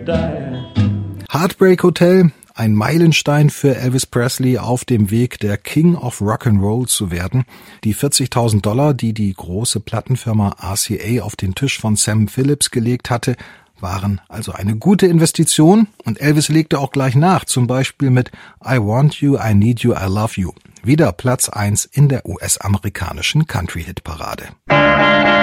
die. Heartbreak Hotel, ein Meilenstein für Elvis Presley auf dem Weg, der King of Rock'n'Roll zu werden. Die $40.000, die die große Plattenfirma RCA auf den Tisch von Sam Phillips gelegt hatte, waren also eine gute Investition, und Elvis legte auch gleich nach, zum Beispiel mit I Want You, I Need You, I Love You. Wieder Platz 1 in der US-amerikanischen Country-Hit-Parade.